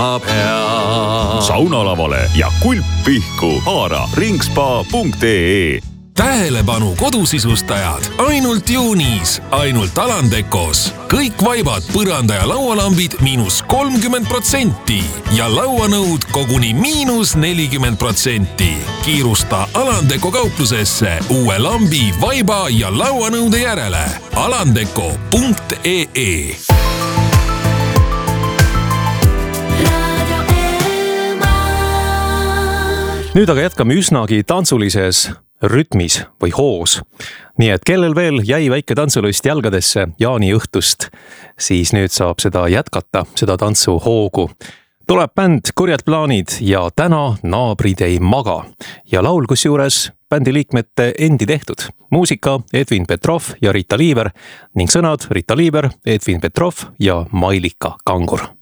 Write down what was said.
Saunalavale ja kulp pihku haara ringspa.ee. Tähelepanu kodusisustajaad, ainult juunis, ainult Alandekos. Kõik vaibad, põranda ja laualambid -30% ja lauanõud koguni -40%. Kiirusta Alandeko kauplusesse uue lambi, vaiba ja lauanõude järele. Alandeko.ee. Nüüd aga jätkame üsnagi tantsulises rütmis või hoos. Nii et kellel veel jäi väike tantsulust jalgadesse jaani õhtust, siis nüüd saab seda jätkata, seda tantsuhoogu. Tuleb bänd Kurjad plaanid ja Täna naabrid ei maga. Ja laul kusjuures bändi liikmete endi tehtud. Muusika Edvin Petrov ja Rita Liiver ning sõnad Rita Liiver, Edvin Petrov ja Mailika Kangur.